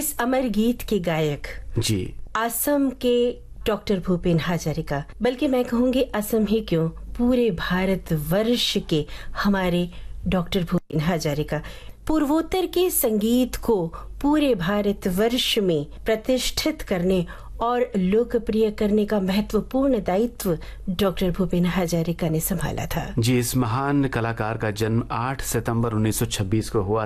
इस अमर गीत के गायक जी असम के डॉक्टर भूपेन हजारिका, बल्कि मैं कहूंगी असम ही क्यों, पूरे भारत वर्ष के हमारे डॉक्टर भूपेन हजारिका पूर्वोत्तर के संगीत को पूरे भारत वर्ष में प्रतिष्ठित करने और लोकप्रिय करने का महत्वपूर्ण दायित्व डॉक्टर भूपेन हजारिका ने संभाला था। जी, इस महान कलाकार का जन्म 8 सितंबर 1926 को हुआ